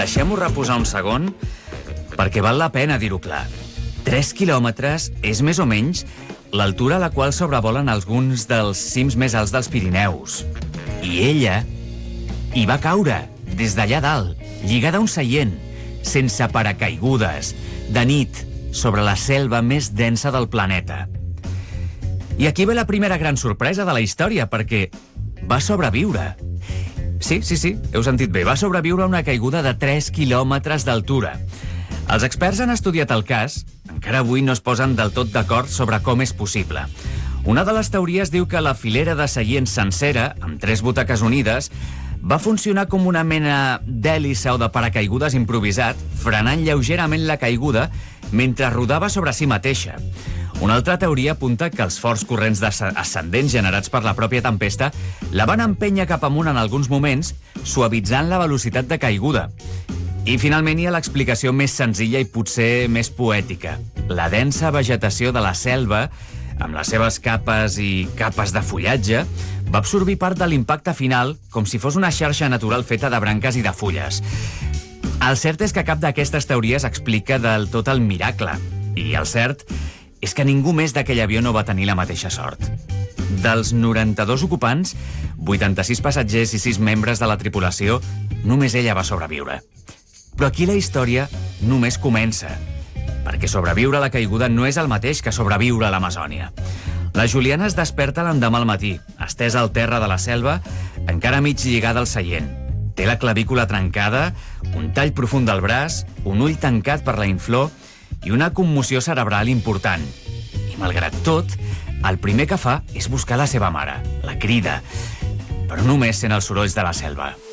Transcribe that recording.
deixem-ho reposar un segon, perquè val la pena dir-ho clar. 3 quilòmetres és més o menys l'altura a la qual sobrevolen alguns dels cims més alts dels Pirineus. I ella hi va caure, des d'allà dalt, lligada a un seient, sense paracaigudes, de nit, sobre la selva més densa del planeta. I aquí ve la primera gran sorpresa de la història, perquè va sobreviure. Sí, heu sentit bé, va sobreviure a una caiguda de 3 quilòmetres d'altura. Els experts han estudiat el cas, encara avui no es posen del tot d'acord sobre com és possible. Una de les teories diu que la filera de seients sencera, amb 3 butaques unides, va funcionar com una mena d'hèlice o de paracaigudes improvisat, frenant lleugerament la caiguda mentre rodava sobre si mateixa. Una altra teoria apunta que els forts corrents ascendents generats per la pròpia tempesta la van empènyer cap amunt en alguns moments, suavitzant la velocitat de caiguda. I finalment hi ha l'explicació més senzilla i potser més poètica. La densa vegetació de la selva, amb les seves capes i capes de fullatge, va absorbir part de l'impacte final com si fos una xarxa natural feta de branques i de fulles. El cert és que cap d'aquestes teories explica del tot el miracle. I el cert és que ningú més d'aquell avió no va tenir la mateixa sort. Dels 92 ocupants, 86 passatgers i 6 membres de la tripulació, només ella va sobreviure. Però aquí la història només comença, perquè sobreviure a la caiguda no és el mateix que sobreviure a l'Amazònia. La Juliana es desperta l'endemà al matí, estesa al terra de la selva, encara mig lligada al seient. Té la clavícula trencada, un tall profund del braç, un ull tancat per la inflor i una commoció cerebral important. I malgrat tot, el primer que fa és buscar la seva mare, la crida, però només sent els sorolls de la selva.